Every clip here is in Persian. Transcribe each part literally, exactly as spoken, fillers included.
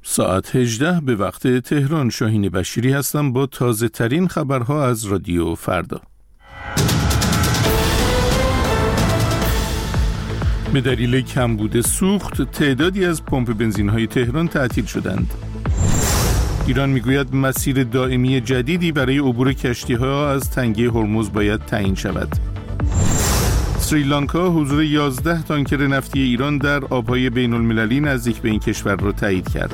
ساعت هجده به وقت تهران. شاهین بشیری هستم با تازه ترین خبرها از رادیو فردا. به دلیل کمبود سوخت تعدادی از پمپ بنزین‌های تهران تعطیل شدند. ایران میگوید مسیر دائمی جدیدی برای عبور کشتی‌ها از تنگه هرمز باید تعیین شود. سریلانکا حضور یازده تانکر نفتی ایران در آب‌های بین‌المللی نزدیک به این کشور را تایید کرد.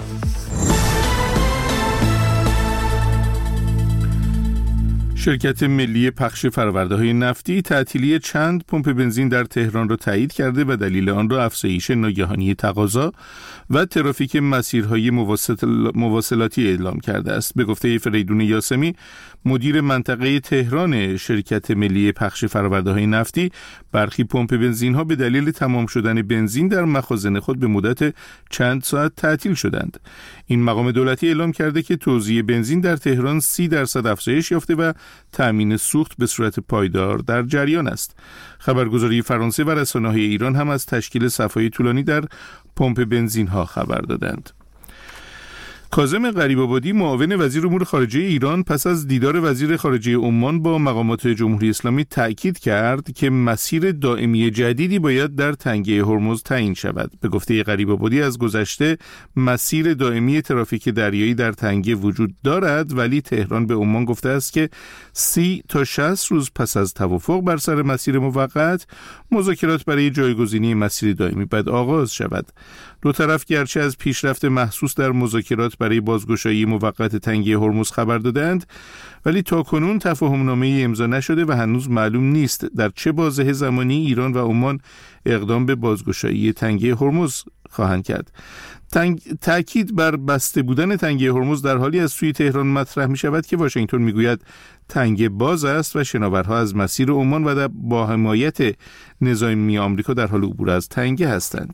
شرکت ملی پخش فرآورده‌های نفتی تعطیلی چند پمپ بنزین در تهران را تایید کرده و دلیل آن را افزایش ناگهانی تقاضا و ترافیک مسیرهای مواصل... مواصلاتی اعلام کرده است. به گفته فریدون یاسمی، مدیر منطقه تهران شرکت ملی پخش فرآورده‌های نفتی، برخی پمپ بنزین‌ها به دلیل تمام شدن بنزین در مخازن خود به مدت چند ساعت تعطیل شدند. این مقام دولتی اعلام کرده که توزیع بنزین در تهران سی درصد افزایش یافته و تامین سوخت به صورت پایدار در جریان است. خبرگزاری فرانسه و رسانه‌های ایران هم از تشکیل صف‌های طولانی در پمپ بنزین‌ها خبر دادند. کاظم غریب‌آبادی، معاون وزیر امور خارجه ایران، پس از دیدار وزیر خارجه عمان با مقامات جمهوری اسلامی تأکید کرد که مسیر دائمی جدیدی باید در تنگه هرمز تعیین شود. به گفته غریب‌آبادی، از گذشته مسیر دائمی ترافیک دریایی در تنگه وجود دارد، ولی تهران به عمان گفته است که سی تا شصت روز پس از توافق بر سر مسیر موقت، مذاکرات برای جایگزینی مسیر دائمی باید آغاز شود. دو طرف گرچه از پیشرفت محسوس در مذاکرات برای بازگشایی موقت تنگه هرمز خبر دادند، ولی تاکنون تفاهم‌نامه‌ای امضا نشده و هنوز معلوم نیست در چه بازه زمانی ایران و عمان اقدام به بازگشایی تنگه هرمز خواهند کرد. تنگ... تأکید بر بسته بودن تنگه هرمز در حالی از سوی تهران مطرح می شود که واشنگتن میگوید تنگه باز است و شناورها از مسیر عمان و با حمایت نظامی آمریکا در حال عبور از تنگه هستند.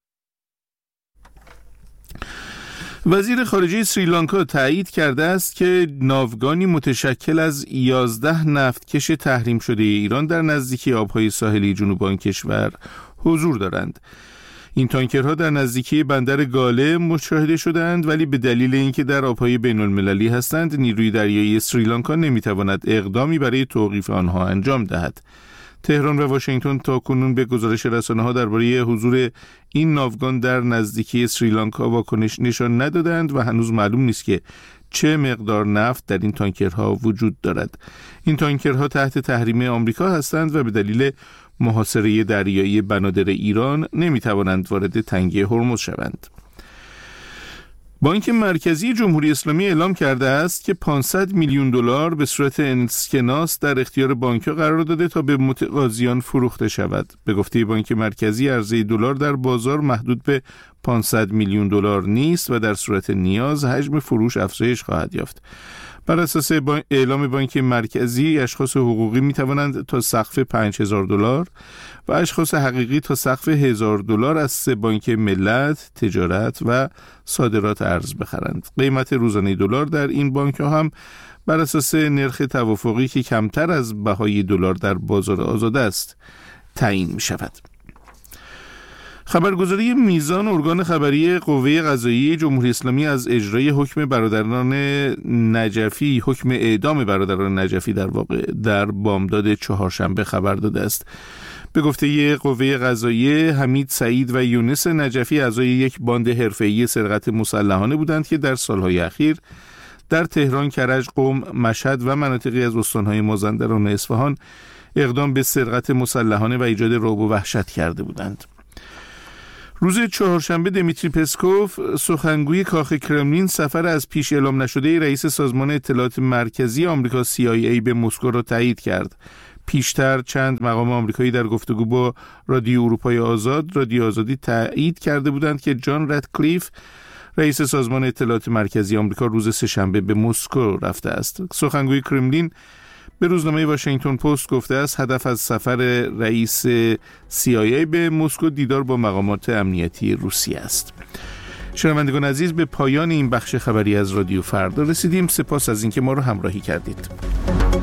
وزیر خارجه سریلانکا تایید کرده است که ناوگانی متشکل از یازده نفتکش تحریم شده ایران در نزدیکی آبهای ساحلی جنوب آن کشور حضور دارند. این تانکرها در نزدیکی بندر گاله مشاهده شدند، ولی به دلیل اینکه در آبهای بین‌المللی هستند، نیروی دریایی سریلانکا نمیتواند اقدامی برای توقیف آنها انجام دهد. تهران و واشنگتن تاکنون به گزارش رسانه‌ها درباره حضور این ناوگان در نزدیکی سریلانکا واکنش نشان ندادند و هنوز معلوم نیست که چه مقدار نفت در این تانکرها وجود دارد. این تانکرها تحت تحریم آمریکا هستند و به دلیل محاصره دریایی بنادر ایران نمیتوانند وارد تنگه هرمز شوند. بانک مرکزی جمهوری اسلامی اعلام کرده است که پانصد میلیون دلار به صورت اسکناس در اختیار بانک‌ها قرار داده تا به متقاضیان فروخته شود. به گفته بانک مرکزی، عرضه دلار در بازار محدود به پانصد میلیون دلار نیست و در صورت نیاز حجم فروش افزایش خواهد یافت. بر اساس اعلام بانک مرکزی، اشخاص حقوقی می توانند تا سقف پنج هزار دلار و اشخاص حقیقی تا سقف هزار دلار از سه بانک ملت، تجارت و صادرات ارز بخرند. قیمت روزانه دلار در این بانک ها هم بر اساس نرخ توافقی که کمتر از بهای دلار در بازار آزاد است تعیین می شود. خبرگزاری میزان، ارگان خبری قوه قضاییه جمهوری اسلامی، از اجرای حکم برادران نجفی، حکم اعدام برادران نجفی در واقع در بامداد چهارشنبه خبر داده است. به گفته قوه قضاییه، حمید سعید و یونس نجفی اعضای یک باند حرفه‌ای سرقت مسلحانه بودند که در سالهای اخیر در تهران، کرج، قم، مشهد و مناطقی از استانهای مازندران و اصفهان اقدام به سرقت مسلحانه و ایجاد رعب و وحشت کرده بودند. روز چهارشنبه دیمیتری پسکوف، سخنگوی کاخ کرملین، سفر از پیش اعلام نشده رئیس سازمان اطلاعات مرکزی آمریکا سی آی ای به مسکو را تایید کرد. پیشتر چند مقام آمریکایی در گفتگو با رادیو اروپای آزاد، رادیو آزادی، تایید کرده بودند که جان رتکلیف، رئیس سازمان اطلاعات مرکزی آمریکا، روز سه‌شنبه به مسکو رفته است. سخنگوی کرملین به روزنامه واشنگتن پست گفته است هدف از سفر رئیس سی آی ای به مسکو دیدار با مقامات امنیتی روسیه است. شنوندگان عزیز، به پایان این بخش خبری از رادیو فردا رسیدیم. سپاس از اینکه ما را همراهی کردید.